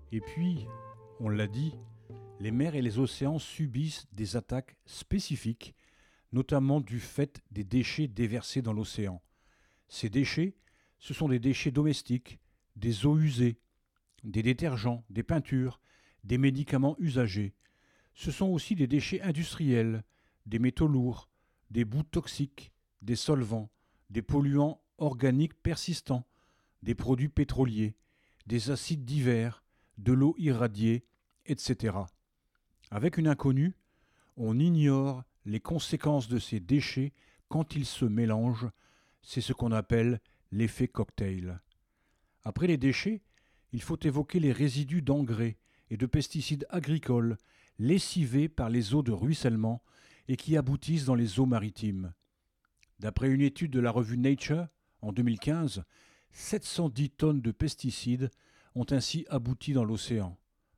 Et puis, on l'a dit, les mers et les océans subissent des attaques spécifiques, notamment du fait des déchets déversés dans l'océan. Ces déchets, ce sont des déchets domestiques, des eaux usées, des détergents, des peintures, des médicaments usagés. Ce sont aussi des déchets industriels, des métaux lourds, des boues toxiques, des solvants, des polluants organiques persistants, des produits pétroliers, des acides divers, de l'eau irradiée, etc. Avec une inconnue, on ignore les conséquences de ces déchets quand ils se mélangent. C'est ce qu'on appelle l'effet cocktail. Après les déchets, il faut évoquer les résidus d'engrais et de pesticides agricoles lessivés par les eaux de ruissellement et qui aboutissent dans les eaux maritimes. D'après une étude de la revue Nature, en 2015, 710 tonnes de pesticides ont ainsi abouti dans l'océan.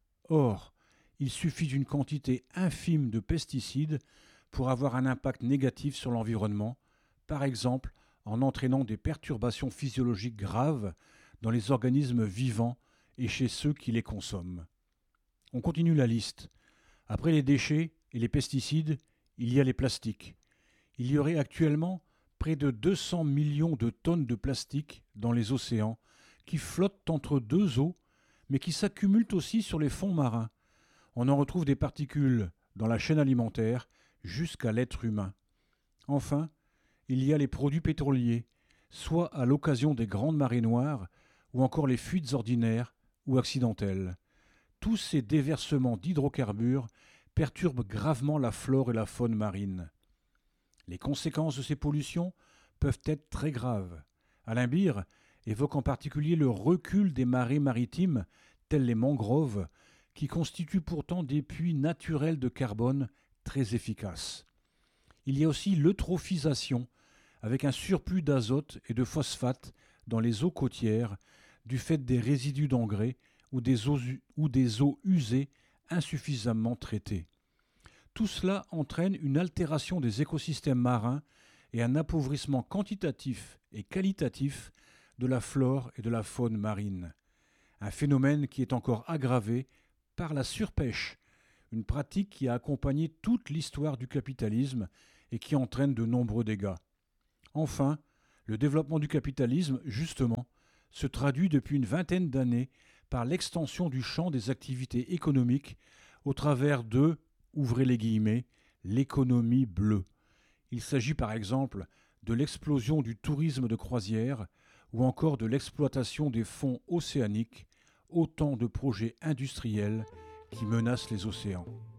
Or, il suffit d'une quantité infime de pesticides pour avoir un impact négatif sur l'environnement, par exemple en entraînant des perturbations physiologiques graves dans les organismes vivants et chez ceux qui les consomment. On continue la liste. Après les déchets et les pesticides, il y a les plastiques. Il y aurait actuellement près de 200 millions de tonnes de plastique dans les océans qui flottent entre deux eaux, mais qui s'accumulent aussi sur les fonds marins. On en retrouve des particules dans la chaîne alimentaire jusqu'à l'être humain. Enfin, il y a les produits pétroliers, soit à l'occasion des grandes marées noires, ou encore les fuites ordinaires ou accidentelles. Tous ces déversements d'hydrocarbures perturbent gravement la flore et la faune marine. Les conséquences de ces pollutions peuvent être très graves. Alain Beer évoque en particulier le recul des marées maritimes, telles les mangroves, qui constituent pourtant des puits naturels de carbone très efficaces. Il y a aussi l'eutrophisation, avec un surplus d'azote et de phosphate dans les eaux côtières du fait des résidus d'engrais ou des eaux usées insuffisamment traitées. Tout cela entraîne une altération des écosystèmes marins et un appauvrissement quantitatif et qualitatif de la flore et de la faune marine. Un phénomène qui est encore aggravé par la surpêche, une pratique qui a accompagné toute l'histoire du capitalisme et qui entraîne de nombreux dégâts. Enfin, le développement du capitalisme, justement, se traduit depuis une vingtaine d'années par l'extension du champ des activités économiques au travers de, ouvrez les guillemets, l'économie bleue. Il s'agit par exemple de l'explosion du tourisme de croisière ou encore de l'exploitation des fonds océaniques, autant de projets industriels qui menacent les océans.